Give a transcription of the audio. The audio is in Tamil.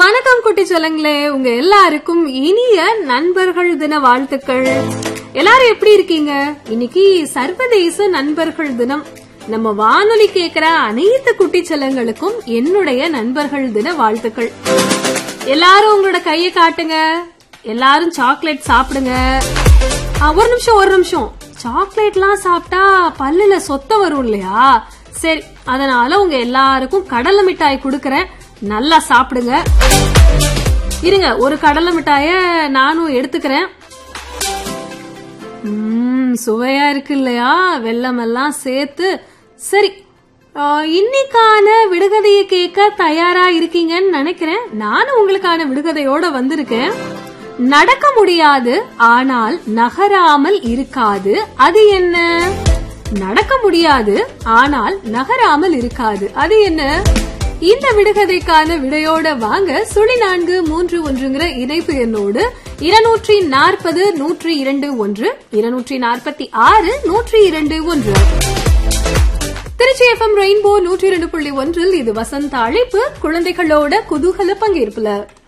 வணக்கம் குட்டி சொல்லுங்களே, உங்க எல்லாருக்கும் இனிய நண்பர்கள் தின வாழ்த்துக்கள். எல்லாரும் எப்படி இருக்கீங்க? இன்னைக்கு சர்வதேச நண்பர்கள் தினம். நம்ம வானொலி கேக்குற அனைத்து குட்டி செல்லங்களுக்கும் என்னுடைய நண்பர்கள் தின வாழ்த்துக்கள். எல்லாரும் உங்களோட கையை காட்டுங்க. எல்லாரும் சாக்லேட் சாப்பிடுங்க. ஒரு நிமிஷம், சாக்லேட்லாம் சாப்பிட்டா பல்லுல சொத்த வரும் இல்லையா? சரி, அதனால உங்க எல்லாருக்கும் கடலை மிட்டாய் குடுக்கறேன், நல்லா சாப்பிடுங்க. இருங்க, ஒரு கடலை மிட்டாய நானும் எடுத்துக்கிறேன். சுவையா இருக்கு இல்லையா? வெல்லம் எல்லாம் சேர்த்து. சரி, இன்னைக்கான விடுகதையை கேட்க தயாரா இருக்கீங்கன்னு நினைக்கிறேன். நானும் உங்களுக்கான விடுகதையோட வந்திருக்கேன். நடக்க முடியாது ஆனால் நகராமல் இருக்காது, அது என்ன? நடக்க முடியாது ஆனால் நகராமல் இருக்காது, அது என்ன? இந்த விடுகதைக்கான விடையோட வாங்க. 0431 இணைப்பு எண்ணோடு 240 102 246 102. திருச்சி FM ரெயின்போ 102.1 இது வசந்த அழைப்பு, குழந்தைகளோட குதூகல பங்கேற்புல.